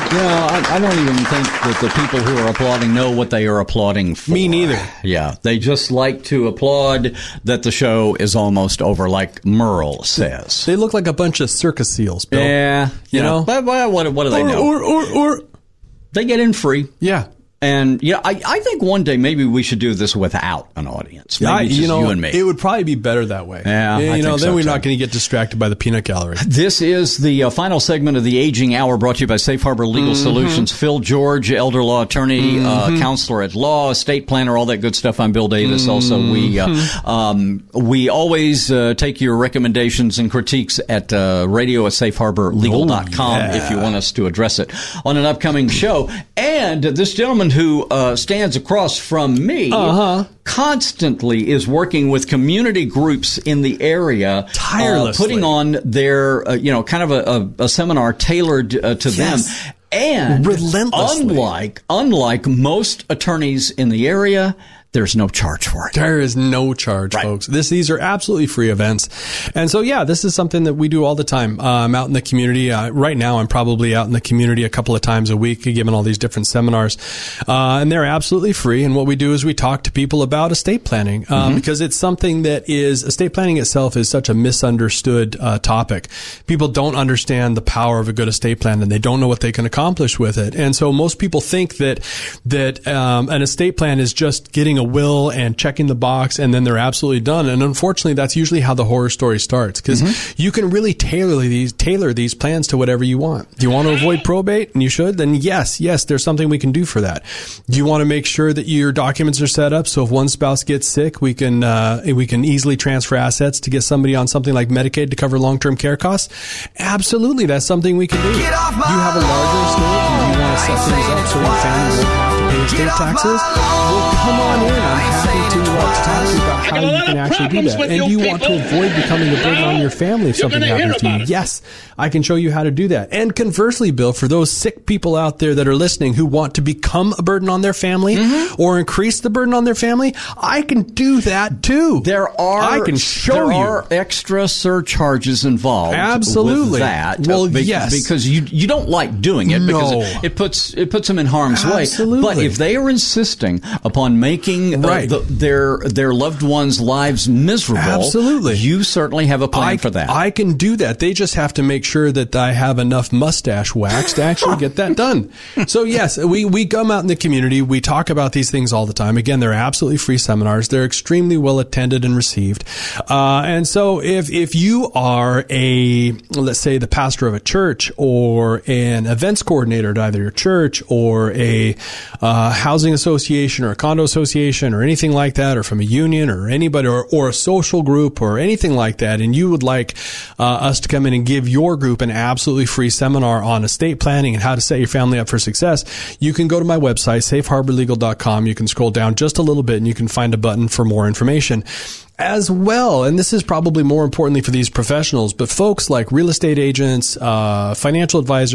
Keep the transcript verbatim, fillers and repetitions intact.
You know, I, I don't even think that the people who are applauding know what they are applauding for. Me neither. Yeah, they just like to applaud that the show is almost over, like Merle says. They look like a bunch of circus seals, Bill. Yeah, you know. But, well, what, what do they or, know? Or, or, or, they get in free. Yeah. And, yeah, I, I think one day maybe we should do this without an audience. Maybe I, just you know, you and me. It would probably be better that way. Yeah, You I know, think then so, we're too. not going to get distracted by the peanut gallery. This is the uh, final segment of the Aging Hour, brought to you by Safe Harbor Legal Mm-hmm. Solutions. Phil George, elder law attorney, Mm-hmm. uh, counselor at law, estate planner, all that good stuff. I'm Bill Davis. Mm-hmm. Also, we uh, um, we always uh, take your recommendations and critiques at uh, radio at safe harbor legal dot com Oh, yeah. if you want us to address it on an upcoming show. And this gentleman who uh, stands across from me Uh-huh. constantly is working with community groups in the area, Tirelessly. uh, putting on their, uh, you know, kind of a, a, a seminar tailored uh, to Yes. them. And Relentlessly. unlike unlike most attorneys in the area, there's no charge for it. There is no charge, Right. folks. This, these are absolutely free events. And so, yeah, this is something that we do all the time. Uh, I'm out in the community. Uh, right now, I'm probably out in the community a couple of times a week, giving all these different seminars. Uh, and they're absolutely free. And what we do is we talk to people about estate planning, um, Mm-hmm. because it's something that is, estate planning itself is such a misunderstood uh, topic. People don't understand the power of a good estate plan, and they don't know what they can accomplish with it. And so most people think that, that um, an estate plan is just getting a will and checking the box, and then they're absolutely done. And unfortunately, that's usually how the horror story starts, because Mm-hmm. you can really tailor these tailor these plans to whatever you want. Do you want to avoid probate? And you should. Then yes, yes, there's something we can do for that. Do you want to make sure that your documents are set up so if one spouse gets sick, we can uh, we can easily transfer assets to get somebody on something like Medicaid to cover long-term care costs? Absolutely, that's something we can do. You have a larger estate and you want to set things up so your family won't have to pay estate taxes? Well, come on in. I'm happy to, uh, to talk to you about how you can actually do that. And you want to avoid becoming a burden on your family if something happens to you? Yes, I can show you how to do that. And conversely, Bill, for those sick people out there that are listening who want to become a burden on their family Mm-hmm. or increase the burden on their family, I can do that too. There are I can show there you. are extra surcharges involved. Absolutely. With that. Well, uh, be- yes. because you you don't like doing it because No. it, it puts it puts them in harm's way. Absolutely. But if they are insisting upon making uh, Right. the, their their loved ones' lives miserable, Absolutely. you certainly have a plan I, for that. I can do that. They just have to make sure that I have enough mustache wax to actually get that done. So yes, we, we come out in the community. We talk about these things all the time. Again, they're absolutely free seminars. They're extremely well attended and received. Uh, and so if, if you are a, let's say the pastor of a church or an events coordinator at either your church or a uh, housing association or a condo association or anything like that, or from a union or anybody, or, or a social group or anything like that, and you would like uh, us to come in and give your group an absolutely free seminar on estate planning and how to set your family up for success, you can go to my website, safe harbor legal dot com. You can scroll down just a little bit and you can find a button for more information. As well, and this is probably more importantly for these professionals, but folks like real estate agents, uh, financial advisors,